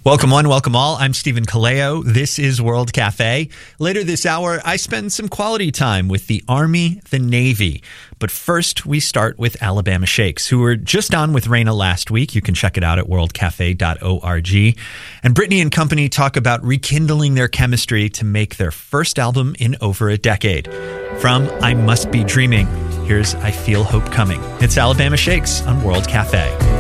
Welcome one, welcome all. I'm Stephen Kaleo. This is World Cafe. Later this hour, I spend some quality time with the Army, the Navy. But first, we start with Alabama Shakes, who were just on with Raina last week. You can check it out at worldcafe.org. And Brittany and company talk about rekindling their chemistry to make their first album in over a decade. From I Must Be Dreaming, here's I Feel Hope Coming. It's Alabama Shakes on World Cafe.